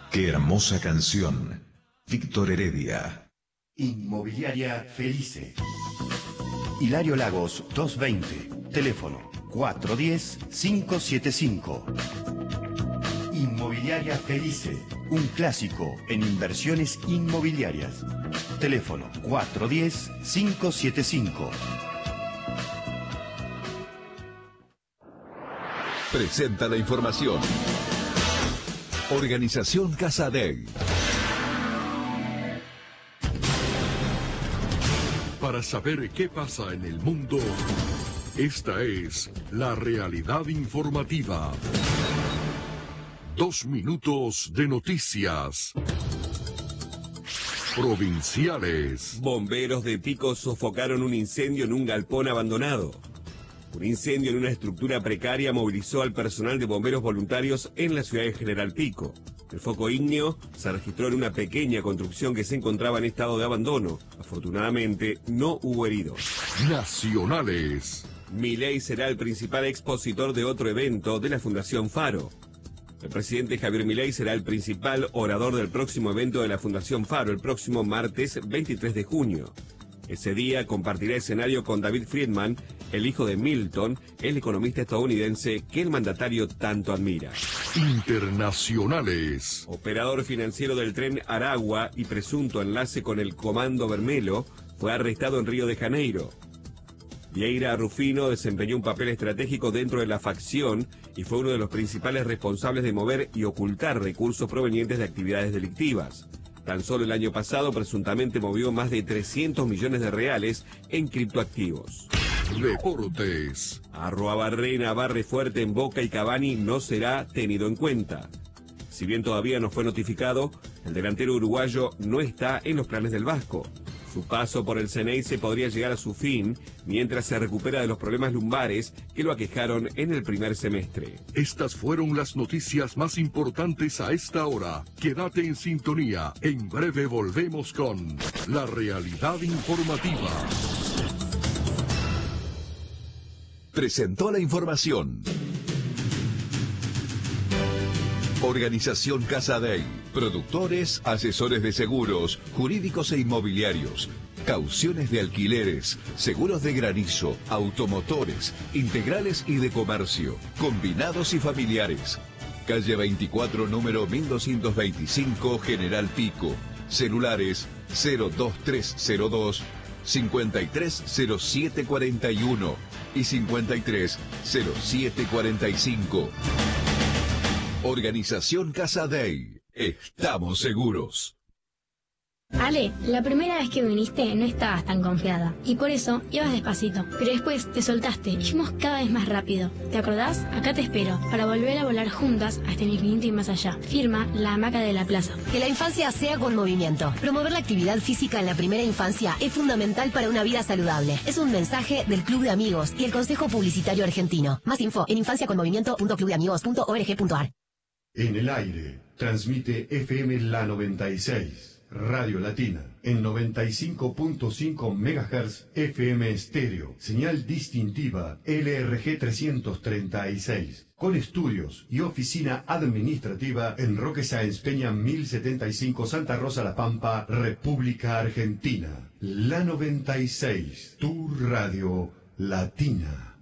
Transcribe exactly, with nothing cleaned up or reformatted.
Qué hermosa canción. Víctor Heredia. Inmobiliaria Felice. Hilario Lagos doscientos veinte. Teléfono cuatro uno cero, cinco siete cinco. Inmobiliaria Felice. Un clásico en inversiones inmobiliarias. Teléfono cuatro uno cero, cinco siete cinco. Presenta la información. Organización Casadei. Para saber qué pasa en el mundo, esta es la realidad informativa. Dos minutos de noticias. Provinciales. Bomberos de Pico sofocaron un incendio en un galpón abandonado. Un incendio en una estructura precaria movilizó al personal de bomberos voluntarios en la ciudad de General Pico. El foco ígneo se registró en una pequeña construcción que se encontraba en estado de abandono. Afortunadamente, no hubo heridos. Nacionales. Milei será el principal expositor de otro evento de la Fundación Faro. El presidente Javier Milei será el principal orador del próximo evento de la Fundación Faro, el próximo martes veintitrés de junio. Ese día compartirá escenario con David Friedman, el hijo de Milton, el economista estadounidense que el mandatario tanto admira. Internacionales. Operador financiero del tren Aragua y presunto enlace con el Comando Vermelho fue arrestado en Río de Janeiro. Vieira Rufino desempeñó un papel estratégico dentro de la facción y fue uno de los principales responsables de mover y ocultar recursos provenientes de actividades delictivas. Tan solo el año pasado presuntamente movió más de trescientos millones de reales en criptoactivos. Deportes. Arruabarrena barre fuerte en Boca y Cavani no será tenido en cuenta. Si bien todavía no fue notificado, el delantero uruguayo no está en los planes del Vasco. Su paso por el Ceneice podría llegar a su fin mientras se recupera de los problemas lumbares que lo aquejaron en el primer semestre. Estas fueron las noticias más importantes a esta hora. Quédate en sintonía. En breve volvemos con la realidad informativa. Presentó la información. Organización Casadei. Productores, asesores de seguros, jurídicos e inmobiliarios, cauciones de alquileres, seguros de granizo, automotores, integrales y de comercio, combinados y familiares. Calle veinticuatro, número mil doscientos veinticinco, General Pico. Celulares cero dos tres cero dos, cincuenta y tres cero siete cuarenta y uno y cincuenta y tres cero siete cuarenta y cinco. Organización Casadei. Estamos seguros. Ale, la primera vez que viniste no estabas tan confiada y por eso ibas despacito, pero después te soltaste y fuimos cada vez más rápido. ¿Te acordás? Acá te espero para volver a volar juntas hasta el infinito y más allá. Firma La Hamaca de la Plaza. Que la infancia sea con movimiento. Promover la actividad física en la primera infancia es fundamental para una vida saludable. Es un mensaje del Club de Amigos y el Consejo Publicitario Argentino. Más info en infancia con movimiento punto club de amigos punto org punto ar. En el aire, transmite F M La noventa y seis, Radio Latina, en noventa y cinco punto cinco megahertz F M estéreo, señal distintiva L R G trescientos treinta y seis, con estudios y oficina administrativa en Roque Sáenz Peña mil setenta y cinco, Santa Rosa La Pampa, República Argentina. La noventa y seis, tu radio latina.